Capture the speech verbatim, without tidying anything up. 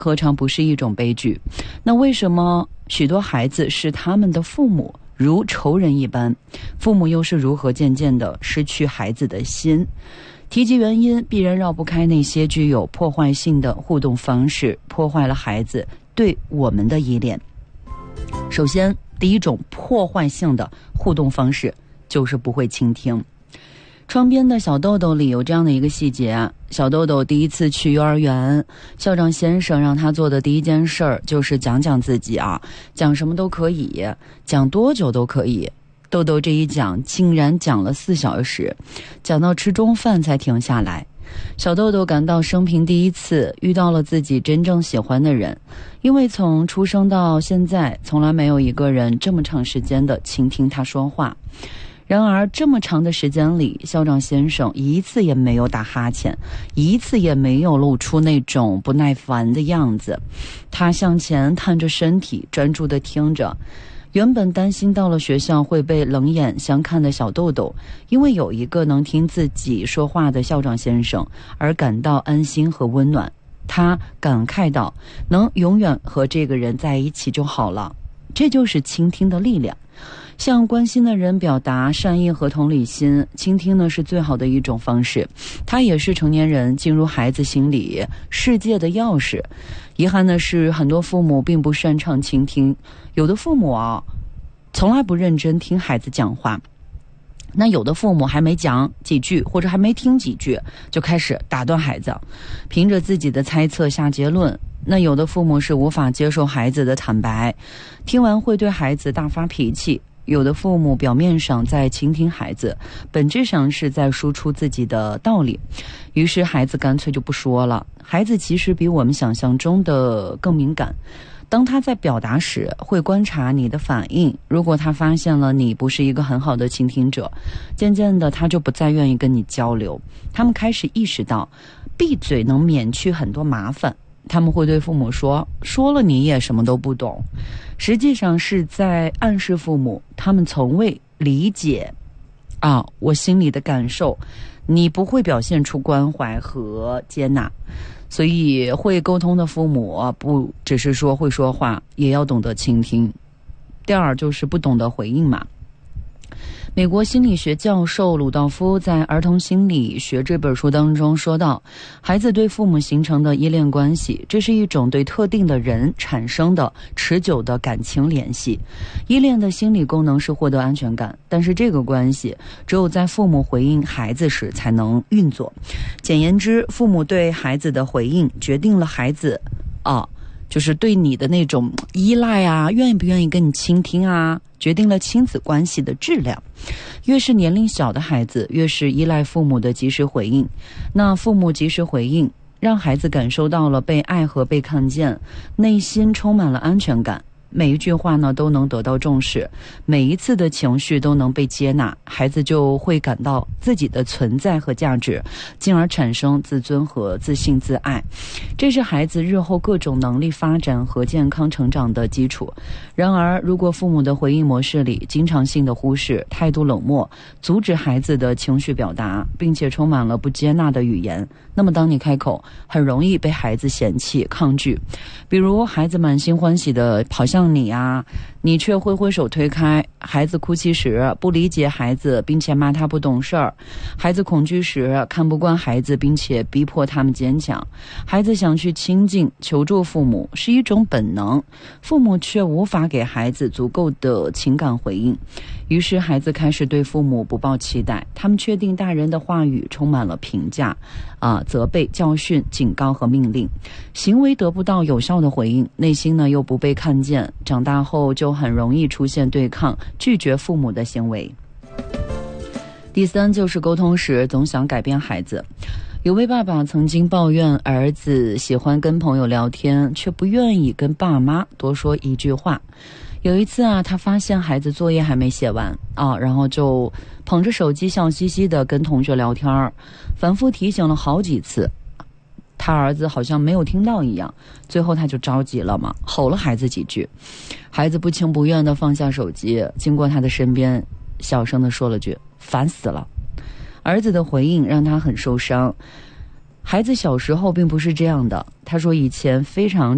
何尝不是一种悲剧？那为什么许多孩子视他们的父母如仇人一般？父母又是如何渐渐地失去孩子的心？提及原因，必然绕不开那些具有破坏性的互动方式，破坏了孩子对我们的依恋。首先，第一种破坏性的互动方式就是不会倾听。窗边的小豆豆里有这样的一个细节，小豆豆第一次去幼儿园，校长先生让他做的第一件事儿就是讲讲自己啊，讲什么都可以，讲多久都可以。豆豆这一讲竟然讲了四小时，讲到吃中饭才停下来。小豆豆感到生平第一次遇到了自己真正喜欢的人，因为从出生到现在，从来没有一个人这么长时间的倾听他说话。然而这么长的时间里，校长先生一次也没有打哈欠，一次也没有露出那种不耐烦的样子。他向前探着身体，专注地听着。原本担心到了学校会被冷眼相看的小豆豆，因为有一个能听自己说话的校长先生而感到安心和温暖。他感慨道，能永远和这个人在一起就好了。这就是倾听的力量。向关心的人表达善意和同理心，倾听呢是最好的一种方式，它也是成年人进入孩子心理世界的钥匙。遗憾的是，很多父母并不擅长倾听，有的父母啊，从来不认真听孩子讲话。那有的父母还没讲几句，或者还没听几句，就开始打断孩子，凭着自己的猜测下结论。那有的父母是无法接受孩子的坦白，听完会对孩子大发脾气。有的父母表面上在倾听孩子，本质上是在输出自己的道理，于是孩子干脆就不说了。孩子其实比我们想象中的更敏感，当他在表达时，会观察你的反应。如果他发现了你不是一个很好的倾听者，渐渐的他就不再愿意跟你交流。他们开始意识到，闭嘴能免去很多麻烦。他们会对父母说，说了你也什么都不懂，实际上是在暗示父母，他们从未理解啊我心里的感受，你不会表现出关怀和接纳。所以会沟通的父母啊，不只是说会说话，也要懂得倾听。第二就是不懂得回应嘛。美国心理学教授鲁道夫在《儿童心理学》这本书当中说到，孩子对父母形成的依恋关系，这是一种对特定的人产生的持久的感情联系。依恋的心理功能是获得安全感，但是这个关系只有在父母回应孩子时才能运作。简言之，父母对孩子的回应决定了孩子啊，就是对你的那种依赖啊，愿意不愿意跟你倾听啊，决定了亲子关系的质量。越是年龄小的孩子，越是依赖父母的及时回应。那父母及时回应，让孩子感受到了被爱和被看见，内心充满了安全感。每一句话呢都能得到重视，每一次的情绪都能被接纳，孩子就会感到自己的存在和价值，进而产生自尊和自信自爱。这是孩子日后各种能力发展和健康成长的基础。然而，如果父母的回应模式里经常性的忽视、态度冷漠，阻止孩子的情绪表达，并且充满了不接纳的语言，那么当你开口，很容易被孩子嫌弃、抗拒。比如孩子满心欢喜的跑向你啊，你却挥挥手推开；孩子哭泣时不理解孩子，并且骂他不懂事儿；孩子恐惧时看不惯孩子，并且逼迫他们坚强；孩子想去亲近、求助父母是一种本能，父母却无法给孩子足够的情感回应，于是孩子开始对父母不抱期待，他们确定大人的话语充满了评价、啊、责备、教训、警告和命令，行为得不到有效的回应，内心呢又不被看见，长大后就很容易出现对抗、拒绝父母的行为。第三就是沟通时总想改变孩子。有位爸爸曾经抱怨儿子喜欢跟朋友聊天，却不愿意跟爸妈多说一句话。有一次啊，他发现孩子作业还没写完啊，然后就捧着手机笑嘻嘻的跟同学聊天，反复提醒了好几次，他儿子好像没有听到一样，最后他就着急了嘛，吼了孩子几句。孩子不情不愿的放下手机，经过他的身边，小声的说了句烦死了。儿子的回应让他很受伤。孩子小时候并不是这样的，他说以前非常